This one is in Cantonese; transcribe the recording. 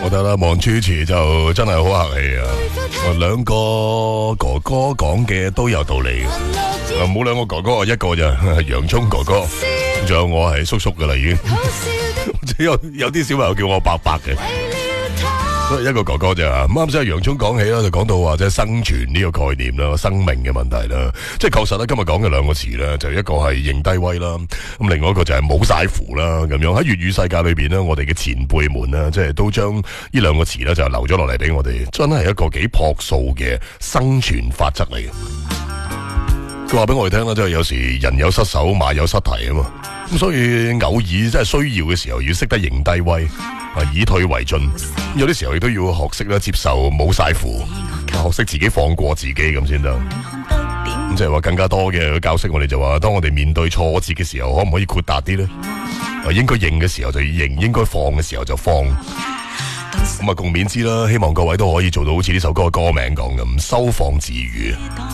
覺得啦，黃主持就真係好客氣啊！兩個哥哥講嘅都有道理，冇兩個哥哥，一個就洋蔥哥哥，仲有我係叔叔噶啦已經，有啲小朋友叫我伯伯嘅。一個哥哥啫，啱先阿洋蔥講起啦，就講到話即係生存呢個概念啦，生命嘅問題啦，即係確實咧，今日講嘅兩個詞咧，就一個係認低威啦，咁另外一個就係冇晒符啦，咁樣喺粵語世界裏邊咧，我哋嘅前輩們咧，即係都將呢兩個詞咧就留咗落嚟俾我哋，真係一個幾樸素嘅生存法則嚟嘅。佢話俾我哋聽啦，即係有時人有失手，馬有失蹄啊嘛，咁所以偶爾即係需要嘅時候，要識得認低威。以退為進，有啲時候亦都要學識咧接受冇晒符，學識自己放過自己咁先得。咁即係話更加多嘅教識我哋就話，當我哋面對挫折嘅時候，可唔可以豁達啲咧？應該認嘅時候就認，應該放嘅時候就放。咁啊共勉之啦，希望各位都可以做到好似呢首歌嘅歌名講咁，收放自如。